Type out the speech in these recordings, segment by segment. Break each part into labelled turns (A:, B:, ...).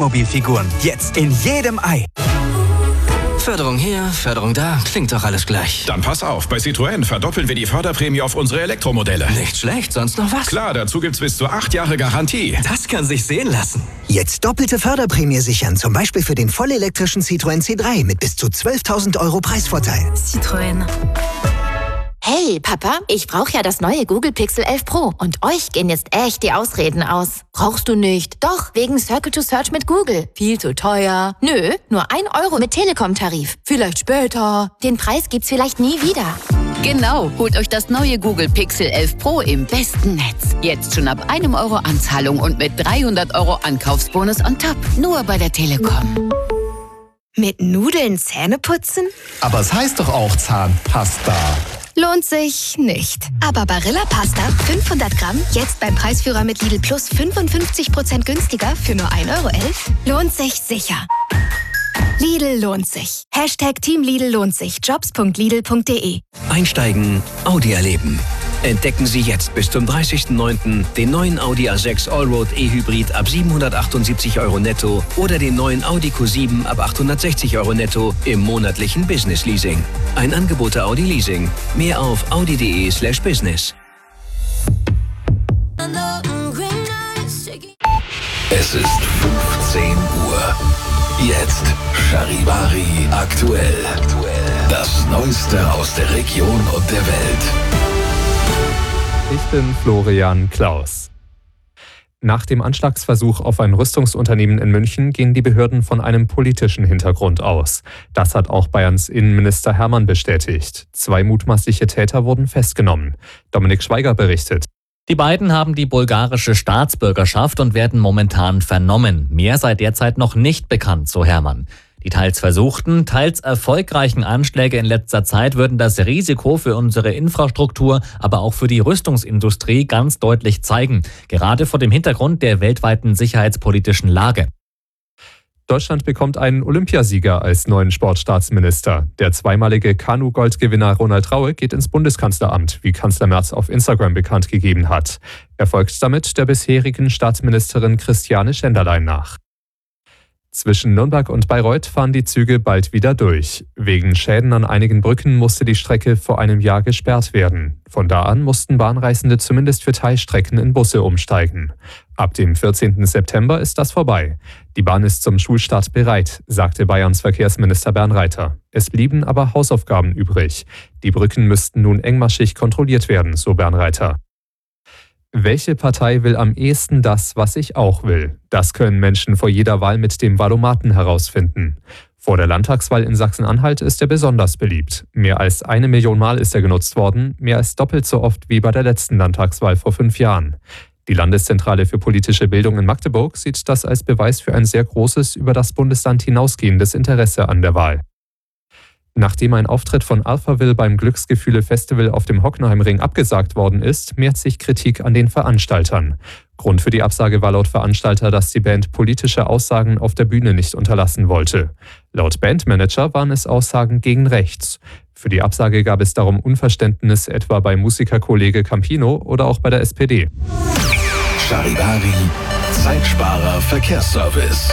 A: Playmobil-Figuren. Jetzt in jedem Ei.
B: Förderung hier, Förderung da, klingt doch alles gleich.
C: Dann pass auf, bei Citroën verdoppeln wir die Förderprämie auf unsere Elektromodelle.
B: Nicht schlecht, sonst noch was?
C: Klar, dazu gibt's bis zu 8 Jahre Garantie.
A: Das kann sich sehen lassen.
D: Jetzt doppelte Förderprämie sichern, zum Beispiel für den vollelektrischen Citroën C3 mit bis zu 12.000 € Preisvorteil.
E: Citroën.
F: Hey, Papa, ich brauche ja das neue Google Pixel 11 Pro. Und euch gehen jetzt echt die Ausreden aus. Brauchst du nicht? Doch, wegen Circle to Search mit Google. Viel zu teuer. Nö, nur 1 € mit Telekom-Tarif. Vielleicht später. Den Preis gibt's vielleicht nie wieder.
E: Genau, holt euch das neue Google Pixel 11 Pro im besten Netz. Jetzt schon ab 1 € Anzahlung und mit 300 € Ankaufsbonus on top. Nur bei der Telekom.
G: Mit Nudeln Zähne putzen?
H: Aber es heißt doch auch Zahnpasta.
G: Lohnt sich nicht. Aber Barilla Pasta 500 Gramm, jetzt beim Preisführer mit Lidl Plus 55% günstiger für nur 1,11 €. Lohnt sich sicher. Lidl lohnt sich. Team Lidl lohnt sich. Jobs.lidl.de.
I: Einsteigen, Audi erleben. Entdecken Sie jetzt bis zum 30.09. den neuen Audi A6 Allroad E-Hybrid ab 778 € netto oder den neuen Audi Q7 ab 860 € netto im monatlichen Business Leasing. Ein Angebot der Audi Leasing. Mehr auf audi.de/business.
J: Es ist 15 Uhr. Jetzt Charivari aktuell. Das Neueste aus der Region und der Welt.
K: Ich bin Florian Klaus. Nach dem Anschlagsversuch auf ein Rüstungsunternehmen in München gehen die Behörden von einem politischen Hintergrund aus. Das hat auch Bayerns Innenminister Hermann bestätigt. 2 mutmaßliche Täter wurden festgenommen. Dominik Schweiger berichtet.
L: Die beiden haben die bulgarische Staatsbürgerschaft und werden momentan vernommen. Mehr sei derzeit noch nicht bekannt, so Hermann. Die teils versuchten, teils erfolgreichen Anschläge in letzter Zeit würden das Risiko für unsere Infrastruktur, aber auch für die Rüstungsindustrie ganz deutlich zeigen. Gerade vor dem Hintergrund der weltweiten sicherheitspolitischen Lage.
K: Deutschland bekommt einen Olympiasieger als neuen Sportstaatsminister. Der zweimalige Kanu-Goldgewinner Ronald Raue geht ins Bundeskanzleramt, wie Kanzler Merz auf Instagram bekannt gegeben hat. Er folgt damit der bisherigen Staatsministerin Christiane Schenderlein nach. Zwischen Nürnberg und Bayreuth fahren die Züge bald wieder durch. Wegen Schäden an einigen Brücken musste die Strecke vor einem Jahr gesperrt werden. Von da an mussten Bahnreisende zumindest für Teilstrecken in Busse umsteigen. Ab dem 14. September ist das vorbei. Die Bahn ist zum Schulstart bereit, sagte Bayerns Verkehrsminister Bernreiter. Es blieben aber Hausaufgaben übrig. Die Brücken müssten nun engmaschig kontrolliert werden, so Bernreiter. Welche Partei will am ehesten das, was ich auch will? Das können Menschen vor jeder Wahl mit dem Valomaten herausfinden. Vor der Landtagswahl in Sachsen-Anhalt ist er besonders beliebt. Mehr als 1 Million Mal ist er genutzt worden, mehr als doppelt so oft wie bei der letzten Landtagswahl vor 5 Jahren. Die Landeszentrale für politische Bildung in Magdeburg sieht das als Beweis für ein sehr großes, über das Bundesland hinausgehendes Interesse an der Wahl. Nachdem ein Auftritt von Alphaville beim Glücksgefühle-Festival auf dem Hockenheimring abgesagt worden ist, mehrt sich Kritik an den Veranstaltern. Grund für die Absage war laut Veranstalter, dass die Band politische Aussagen auf der Bühne nicht unterlassen wollte. Laut Bandmanager waren es Aussagen gegen rechts. Für die Absage gab es darum Unverständnis etwa bei Musikerkollege Campino oder auch bei der SPD.
J: Charivari, Zeitsparer Verkehrsservice.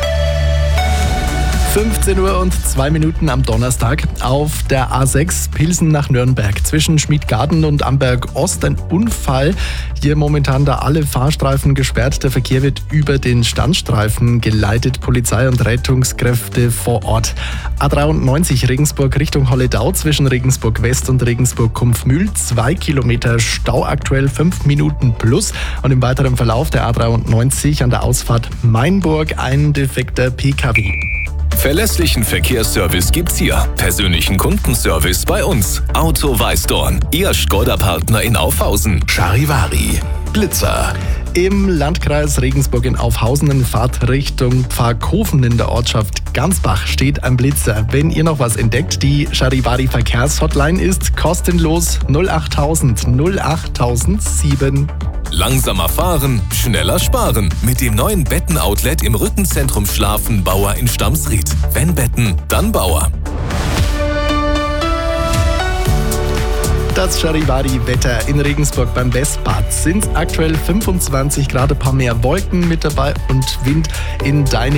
H: 15 Uhr und 2 Minuten am Donnerstag auf der A6 Pilsen nach Nürnberg. Zwischen Schmiedgarten und Amberg Ost ein Unfall. Hier momentan da alle Fahrstreifen gesperrt. Der Verkehr wird über den Standstreifen geleitet. Polizei und Rettungskräfte vor Ort. A93 Regensburg Richtung Holledau zwischen Regensburg West und Regensburg Kumpfmühl. 2 Kilometer Stau, aktuell 5 Minuten plus. Und im weiteren Verlauf der A93 an der Ausfahrt Mainburg ein defekter PKW.
J: Verlässlichen Verkehrsservice gibt's hier. Persönlichen Kundenservice bei uns. Auto Weißdorn, Ihr Škoda-Partner in Aufhausen. Charivari, Blitzer.
H: Im Landkreis Regensburg in Aufhausen in Fahrt Richtung Pfarrkofen in der Ortschaft Gansbach steht ein Blitzer. Wenn ihr noch was entdeckt, die Charivari Verkehrshotline ist kostenlos 08000 08007.
J: Langsamer fahren, schneller sparen. Mit dem neuen Betten-Outlet im Rückenzentrum Schlafen Bauer in Stamsried. Wenn Betten, dann Bauer.
H: Das Charivari-Wetter in Regensburg beim Westbad sind aktuell 25 Grad, ein paar mehr Wolken mit dabei und Wind in deine